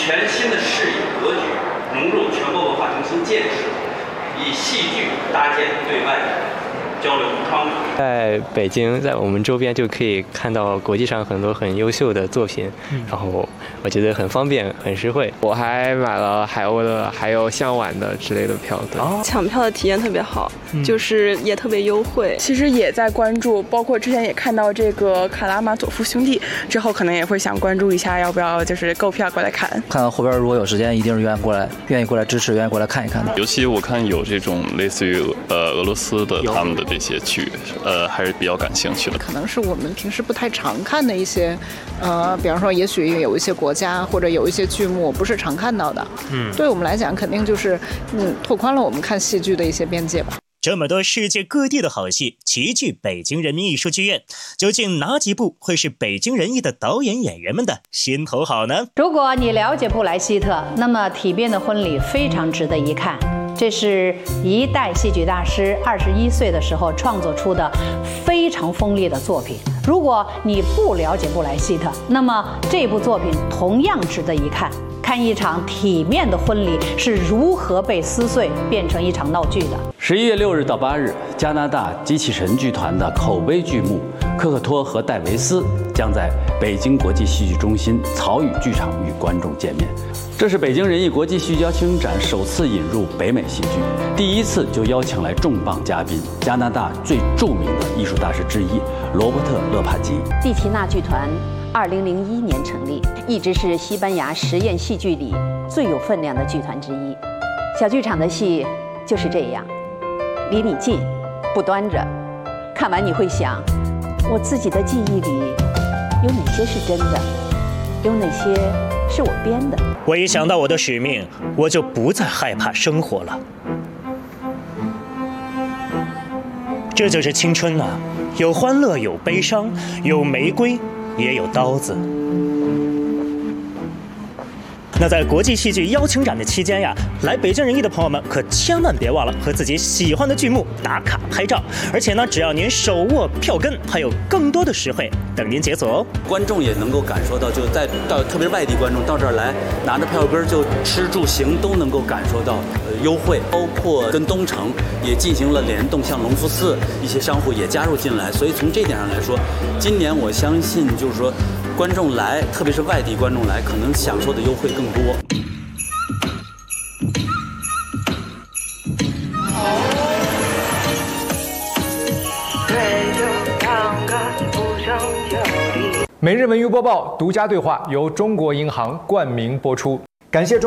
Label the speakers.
Speaker 1: 全新的视野格局，融入全国文化中心建设，以戏剧搭建对外交流窗口。
Speaker 2: 在北京，在我们周边就可以看到国际上很多很优秀的作品，然后我觉得很方便，很实惠。
Speaker 3: 我还买了海鸥的，还有向晚的之类的票。对，
Speaker 4: 抢票的体验特别好，就是也特别优惠。
Speaker 5: 其实也在关注，包括之前也看到这个卡拉马佐夫兄弟，之后可能也会想关注一下，要不要就是购票过来看。
Speaker 6: 看到后边如果有时间，一定是愿意过来支持，愿意过来看一看的。
Speaker 7: 尤其我看有这种类似于俄罗斯的他们的这些剧，还是比较感兴趣的。
Speaker 8: 可能是我们平时不太常看的一些，比方说也许有一些国家或者有一些剧目不是常看到的。对我们来讲，肯定就是拓宽了我们看戏剧的一些边界吧。
Speaker 9: 这么多世界各地的好戏齐聚北京人民艺术剧院，究竟哪几部会是北京人艺的导演演员们的心头好呢？
Speaker 10: 如果你了解布莱希特，那么《体变的婚礼》非常值得一看。这是一代戏剧大师21岁的时候创作出的非常锋利的作品。如果你不了解布莱希特，那么这部作品同样值得一看。看一场体面的婚礼是如何被撕碎变成一场闹剧的。
Speaker 11: 11月6日到8日，加拿大机器神剧团的口碑剧目《科克托和戴维斯》将在北京国际戏剧中心曹禺剧场与观众见面。这是北京人艺国际戏剧邀请展首次引入北美戏剧，第一次就邀请来重磅嘉宾，加拿大最著名的艺术大师之一罗伯特·勒帕吉。
Speaker 12: 蒂奇纳剧团2001年成立，一直是西班牙实验戏剧里最有分量的剧团之一。小剧场的戏就是这样，离你近，不端着。看完你会想，我自己的记忆里有哪些是真的，有哪些是我编的。
Speaker 9: 我一想到我的使命，我就不再害怕生活了。这就是青春啊，有欢乐，有悲伤，有玫瑰，也有刀子。那在国际戏剧邀请展的期间呀，来北京人艺的朋友们可千万别忘了和自己喜欢的剧目打卡拍照，而且呢，只要您手握票根，还有更多的实惠等您解锁哦。
Speaker 13: 观众也能够感受到，就特别是外地观众到这儿来，拿着票根就吃住行都能够感受到优惠，包括跟东城也进行了联动，像隆福寺一些商户也加入进来，所以从这点上来说，今年我相信就是说，观众来，特别是外地观众来，可能享受的优惠更多。
Speaker 14: 每日文娱播报独家对话由中国银行冠名播出，感谢